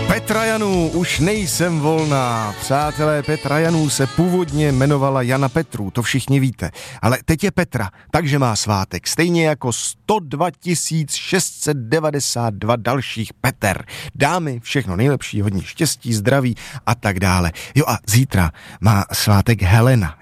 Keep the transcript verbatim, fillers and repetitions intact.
Petra Janů, už nejsem volná. Přátelé, Petra Janů se původně jmenovala Jana Petrů, to všichni víte. Ale teď je Petra, takže má svátek. Stejně jako sto dva tisíc šest set devadesát dva dalších Peter. Dámy, všechno nejlepší, hodně štěstí, zdraví a tak dále. Jo a zítra má svátek Helena.